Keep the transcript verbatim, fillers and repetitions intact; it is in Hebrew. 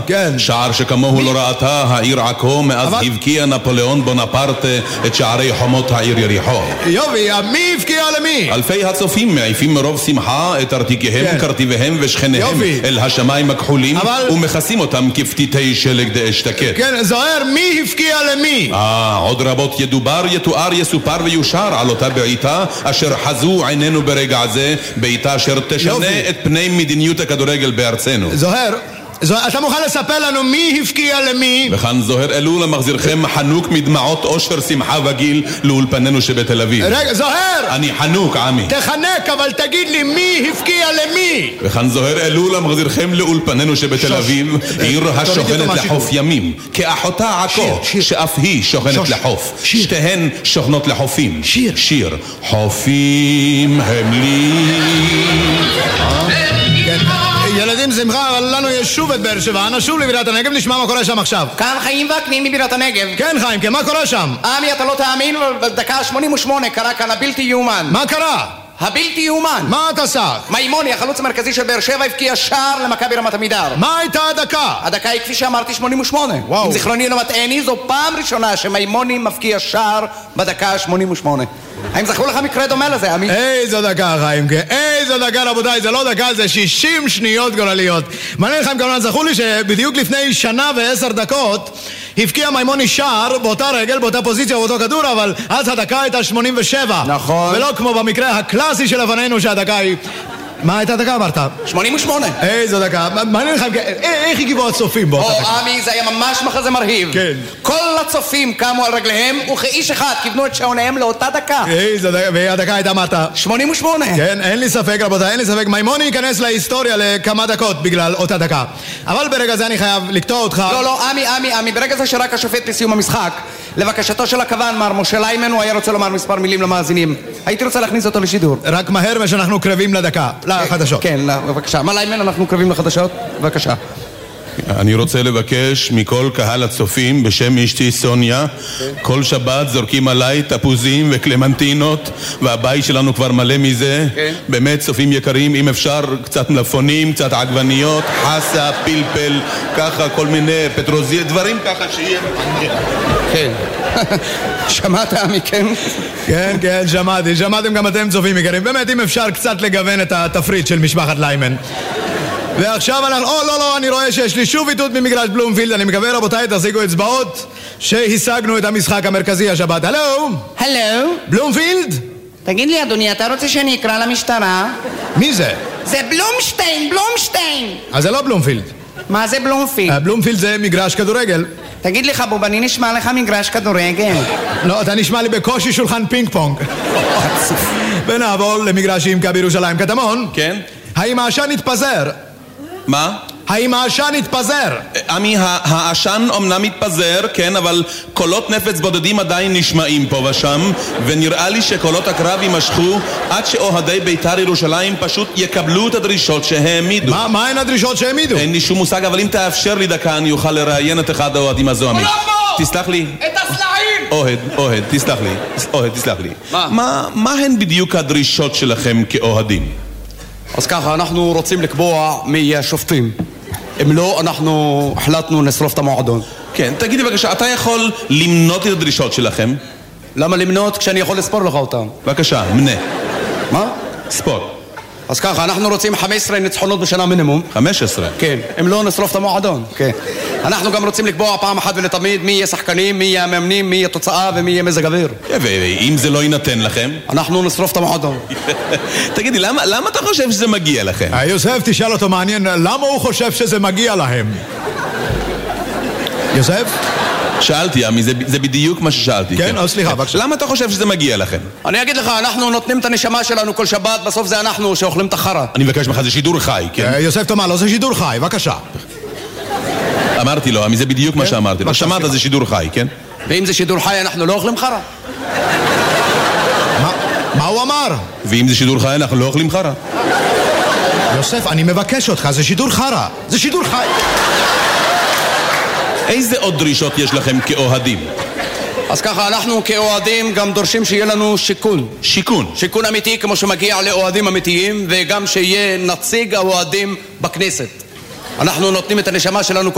כן. שער שכמוהו לא ראתה העיר עכו מאז אבל... הבקיע נפוליאון בונפרטה את שערי חומות העיר יריחו. יובי, מי הבקיע למי? אלפי הצופים מעיפים מרוב שמחה את ארתיקיהם, כן. קרטיביהם ושכניהם יובי. אל השמיים הכחולים, אבל... ומכסים אותם כפתיתי שלג דאשתקד. כן, זוהר, מי הבקיע למי? אה, עוד רבות ידובר, יתואר, יסופר ויושר על אותה בעיטה אשר חזו עינינו ברגע זה, בעיטה אשר תשנה יובי. את פני מדיניות הכדורגל בארצנו. זוהר, זוהר, אתה מוכן לספר לנו מי הבקיע למי? וכאן זוהר אלול המחזירכם חנוק מדמעות אושר שמחה וגיל לאולפנינו שבתל אביב. רגע, זוהר! אני חנוק, עמי. תחנק, אבל תגיד לי מי הבקיע למי? וכאן זוהר אלול המחזירכם לאולפנינו שבתל אביב, עיר השוכנת לחוף ימים, כאחותה עכו, שאף היא שוכנת לחוף. שתיהן שוכנות לחופים. שיר. שיר. חופים הם לי. ילדים שמחה, אבל לנו יש שוב את באר שבע. אנא שוב לבירת הנגב, נשמע מה קורה שם עכשיו. כאן חיים וקנין מבירת הנגב. כן חיים, כן, מה קורה שם? עמי, אתה לא תאמין, בדקה שמונים ושמונה קרה כאן הבלתי יאומן. מה קרה? הבלתי יאומן. מה אתה סך? מימוני, החלוץ המרכזי של באר שבע, הבקיע שער למכבי רמת עמידר. מה הייתה הדקה? הדקה היא כפי שאמרתי שמונים ושמונה. וואו. אם זיכרוני לא מטעני, זו פעם ראשונה שמימוני מפקיע שער בדקה שמונים ושמונה. האם זכרו לך מקרה דומה לזה, עמי? איזו דקה חיים, כן, איזו דקה רבותיי, זה לא דקה, זה שישים שניות גורליות. מעניין לכם כמובן, זכו לי שבדיוק לפני שנה ועשר דקות הבקיע מימוני שער באותה רגל, באותה פוזיציה, באותו כדור, אבל אז הדקה הייתה שמונים ושבע. נכון. ולא כמו במקרה הקלאסי של הבנינו שהדקה היא... מה הייתה דקה אמרת? שמונים ושמונה. איזו דקה, מעניין לכם, איך הגיבו הצופים באותה דקה? או עמי, זה היה ממש מחזה מרהיב. כן. כל הצופים קמו על רגליהם וכאיש אחד כיוונו את שעוניהם לאותה דקה. איזו דקה, והדקה הייתה מטה שמונים ושמונה. כן, אין לי ספק רבותיי, אין לי ספק, מימוני ייכנס להיסטוריה לכמה דקות בגלל אותה דקה. אבל ברגע זה אני חייב לקטוע אותך. לא, לא, עמי, עמי, עמי, ברגע זה שרק השופט לסיום המשחק, לבקשתו של הכוון, מר משה ליימן, הוא היה רוצה לומר מספר מילים למאזינים. הייתי רוצה להכניס אותו לשידור. רק מהר ושאנחנו קרבים לדקה, לחדשות. כן, בבקשה. מה ליימן, אנחנו קרבים לחדשות? בבקשה. אני רוצה לבקש מכל קהל הצופים בשם אשתי סוניה, כל שבת זורקים עליי תפוזים וקלמנטינות והבית שלנו כבר מלא מזה. באמת צופים יקרים, אם אפשר קצת מלפונים, קצת עגבניות, חסה, פלפל, ככה כל מיני פטרוזיה, דברים ככה שיהיה. כן. שמעת עמי, כן? כן, כן, שמעתי, שמעתם גם אתם צופים יקרים. באמת אם אפשר קצת לגוון את התפריט של משפחת ליימן. ועכשיו אנחנו, או לא לא, אני רואה שיש לי שוב איתות ממגרש בלומפילד. אני מקווה רבותיי, תשיגו אצבעות שהשגנו את המשחק המרכזי השבת. הלו? הלו? בלומפילד? תגיד לי אדוני, אתה רוצה שאני אקרא למשטרה? מי זה? זה בלומשטיין, בלומשטיין. אז זה לא בלומפילד. מה זה בלומפילד? בלומפילד זה מגרש כדורגל. תגיד לי חבוב, אני נשמע לך מגרש כדורגל. לא, אתה נשמע לי בקושי שולחן פינג פונג. ונעבור למגרשים כבירושלים ירושלים. קטמון? כן? האם העשן התפזר? מה? האם העשן התפזר? עמי, העשן אומנם מתפזר, כן, אבל קולות נפץ בודדים עדיין נשמעים פה ושם, ונראה לי שקולות הקרב יימשכו עד שאוהדי בית"ר ירושלים פשוט יקבלו את הדרישות שהעמידו. מה, מה הן הדרישות שהעמידו? אין לי שום מושג, אבל אם תאפשר לי דקה אני אוכל לראיין את אחד האוהדים הזו, עמי. תסלח לי. את הסלעים! אוהד, אוהד, תסלח לי. אוהד, תסלח לי. מה? מה, מה הן בדיוק הדרישות שלכם כאוהדים? אז ככה, אנחנו רוצים לקבוע מי יהיה השופטים. אם לא, אנחנו החלטנו לשרוף את המועדון. כן, תגידי בבקשה, אתה יכול למנות את הדרישות שלכם? למה למנות כשאני יכול לספור לך אותם? בבקשה, מנה. מה? ספור. אז ככה, אנחנו רוצים חמש עשרה ניצחונות בשנה מינימום. חמש עשרה? כן, אם לא נשרוף את המועדון. כן. אנחנו גם רוצים לקבוע פעם אחת ולתמיד מי יהיה שחקנים, מי יהיה המאמנים, מי יהיה תוצאה ומי יהיה מזג אוויר. ואם זה לא יינתן לכם? אנחנו נשרוף את המועדון. תגידי, למה, למה אתה חושב שזה מגיע לכם? יוסף, תשאל אותו מעניין, למה הוא חושב שזה מגיע להם? יוסף? שאלתי, עמי, זה, זה בדיוק מה ששאלתי. כן, או סליחה, בבקשה. למה אתה חושב שזה מגיע לכם? אני אגיד לך, אנחנו נותנים את הנשמה שלנו כל שבת, בסוף זה אנחנו שאוכלים את החרה. אני מבקש ממך, זה שידור חי, כן? יוסף תאמר לו, זה שידור חי, בבקשה. אמרתי לו, עמי, זה בדיוק מה שאמרתי לו. שמעת, זה שידור חי, כן? ואם זה שידור חי, אנחנו לא אוכלים חרה. מה הוא אמר? ואם זה שידור חי, אנחנו לא אוכלים חרה. יוסף, אני מבקש אותך, זה שידור חרה. זה שידור חי. איזה עוד דרישות יש לכם כאוהדים? אז ככה, אנחנו כאוהדים גם דורשים שיהיה לנו שיקון. שיקון? שיקון אמיתי כמו שמגיע לאוהדים אמיתיים, וגם שיהיה נציג האוהדים בכנסת. אנחנו נותנים את הנשמה שלנו